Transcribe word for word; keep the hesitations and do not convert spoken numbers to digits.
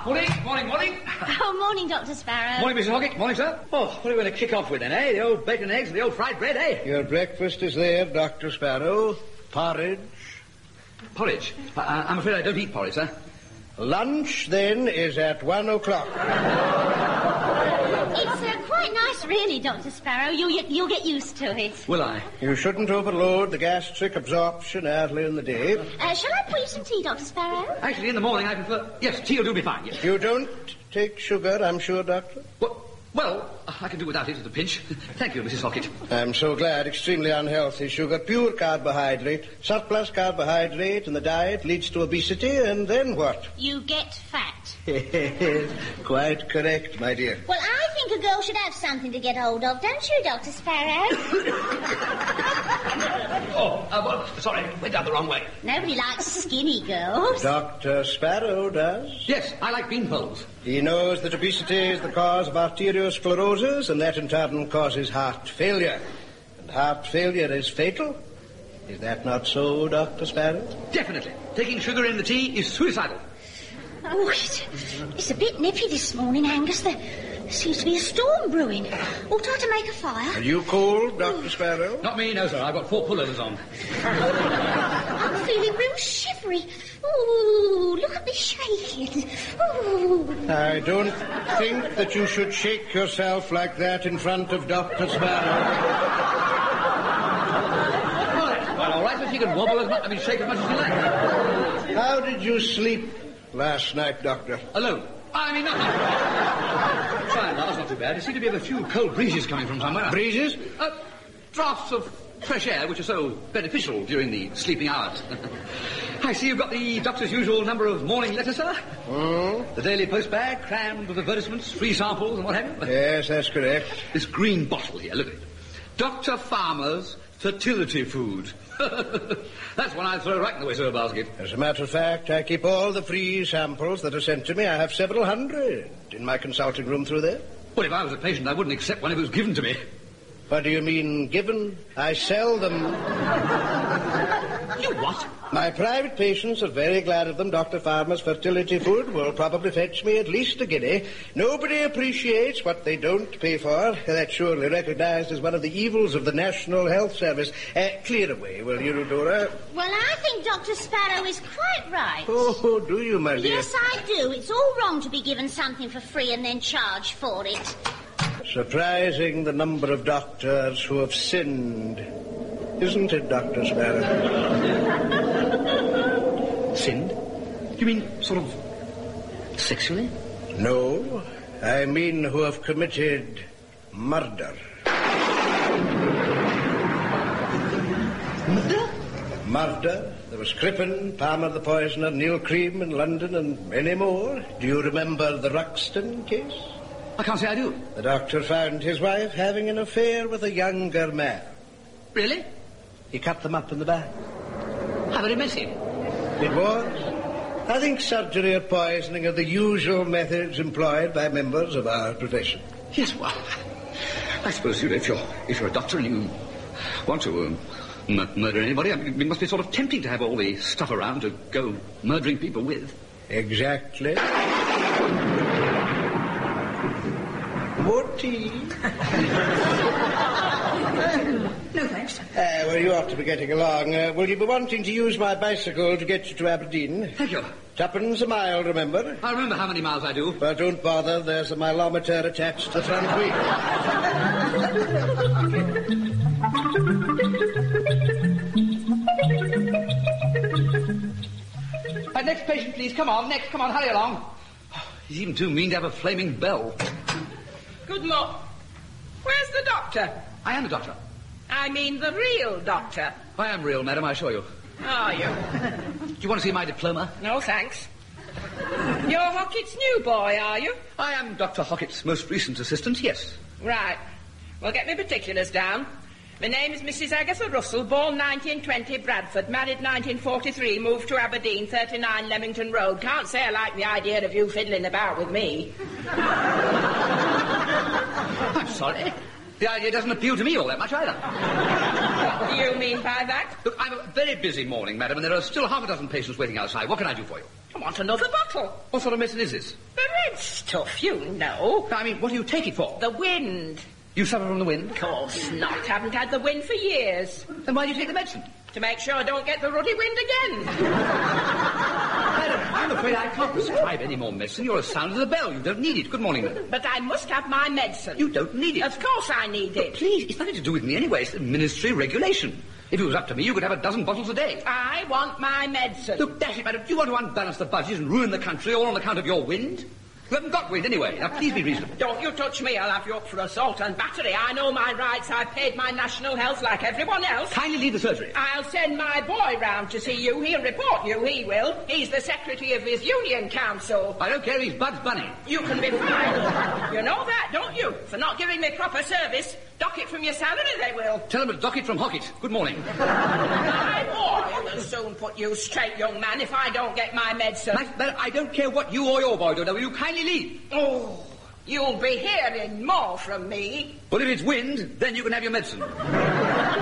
morning, morning, morning. Oh, morning, Doctor Sparrow. Morning, Missus Hoggett. Morning, sir. Oh, what are we going to kick off with then, eh? The old bacon and eggs and the old fried bread, eh? Your breakfast is there, Doctor Sparrow. Porridge. Porridge? I, I'm afraid I don't eat porridge, sir. Lunch, then, is at one o'clock. It's uh, quite nice, really, Doctor Sparrow. You, you, you'll get used to it. Will I? You shouldn't overload the gastric absorption early in the day. Uh, shall I put you some tea, Doctor Sparrow? Actually, in the morning, I prefer... Yes, tea will do me fine, yes. You don't take sugar, I'm sure, Doctor? What? Well, I can do without it at a pinch. Thank you, Missus Hockett. I'm so glad. Extremely unhealthy sugar. Pure carbohydrate. Surplus carbohydrate in the diet leads to obesity, and then what? You get fat. Quite correct, my dear. Well, I think a girl should have something to get hold of, don't you, Doctor Sparrow? oh, uh, well, sorry, went down the wrong way. Nobody likes skinny girls. Doctor Sparrow does. Yes, I like beanpoles. He knows that obesity is the cause of arteriosclerosis, and that in turn causes heart failure. And heart failure is fatal. Is that not so, Doctor Sparrow? Definitely. Taking sugar in the tea is suicidal. Oh, it's, it's a bit nippy this morning, Angus. There seems to be a storm brewing. Ought I to make a fire? Are you cold, Doctor Sparrow? Not me, no, sir. I've got four pullovers on. I'm feeling real shivery. Ooh, look at me shaking. Ooh. I don't think that you should shake yourself like that in front of Doctor Sparrow. Well, all right, if you can wobble as much, I mean, shake as much as you like. How did you sleep last night, Doctor? Alone. I mean, not... Fine, that was not too bad. There seemed to be a few cold breezes coming from somewhere. Breezes? Uh, draughts of fresh air, which are so beneficial during the sleeping hours. I see you've got the doctor's usual number of morning letters, sir. Mm. The Daily Post bag crammed with advertisements, free samples and what have you. Yes, that's correct. This green bottle here, look at it. Doctor Farmer's fertility food. That's one I'd throw right in the waste of a basket. As a matter of fact, I keep all the free samples that are sent to me. I have several hundred in my consulting room through there. Well, if I was a patient, I wouldn't accept one if it was given to me. What do you mean, given? I sell them. You what? My private patients are very glad of them. Doctor Farmer's fertility food will probably fetch me at least a guinea. Nobody appreciates what they don't pay for. That's surely recognised as one of the evils of the National Health Service. Uh, clear away, will you, Dora? Well, I think Doctor Sparrow is quite right. Oh, do you, my dear? Yes, I do. It's all wrong to be given something for free and then charge for it. Surprising the number of doctors who have sinned. Isn't it, Doctor Sparrow? Sinned? You mean sort of sexually? No, I mean who have committed murder. Murder? Murder. There was Crippen, Palmer the Poisoner, Neil Cream in London, and many more. Do you remember the Ruxton case? I can't say I do. The doctor found his wife having an affair with a younger man. Really? He cut them up in the back. How very messy. It was. I think surgery or poisoning are the usual methods employed by members of our profession. Yes, well, I suppose you know, if you're if you're a doctor and you want to um, m- murder anybody, I mean, it must be sort of tempting to have all the stuff around to go murdering people with. Exactly. More tea? No, thanks. Uh, well, you ought to be getting along. Uh, will you be wanting to use my bicycle to get you to Aberdeen? Thank you. Tuppence a mile, remember? I remember how many miles I do. Well, don't bother. There's a mileometer attached to the front wheel. Uh, next patient, please. Come on, next. Come on, hurry along. Oh, he's even too mean to have a flaming bell. Good morning. Where's the doctor? I am a doctor. I mean the real doctor. I am real, madam, I assure you. Are you? Do you want to see my diploma? No, thanks. You're Hockett's new boy, are you? I am Doctor Hockett's most recent assistant, yes. Right. Well, get me particulars down. My name is Missus Agatha Russell, born nineteen twenty, Bradford, married nineteen forty-three, moved to Aberdeen, thirty-nine Leamington Road. Can't say I like the idea of you fiddling about with me. I'm sorry. The idea doesn't appeal to me all that much either. What do you mean by that? Look, I'm a very busy morning, madam, and there are still half a dozen patients waiting outside. What can I do for you? I want another bottle. What sort of medicine is this? The head stuff, you know. I mean, what do you take it for? The wind. You suffer from the wind? Of course not. Haven't had the wind for years. Then why do you take the medicine? To make sure I don't get the ruddy wind again. Madam, I'm afraid I can't prescribe any more medicine. You're as sound as a bell. You don't need it. Good morning, madam. But I must have my medicine. You don't need it. Of course I need it. Please, it's nothing to do with me anyway. It's a ministry regulation. If it was up to me, you could have a dozen bottles a day. I want my medicine. Look, dash it, madam. Do you want to unbalance the budget and ruin the country all on account of your wind? You haven't got wind anyway. Now, please be reasonable. Don't you touch me. I'll have you up for assault and battery. I know my rights. I've paid my national health like everyone else. Kindly leave the surgery. I'll send my boy round to see you. He'll report you, he will. He's the secretary of his union council. I don't care. He's Bugs Bunny. You can be fined. You know that, don't you? For not giving me proper service. Dock it from your salary, they will. Tell them to dock it from Hockett. Good morning. My boy will soon put you straight, young man, if I don't get my medicine. My, madam, I don't care what you or your boy do. Now, will you kindly leave? Oh, you'll be hearing more from me. But if it's wind, then you can have your medicine.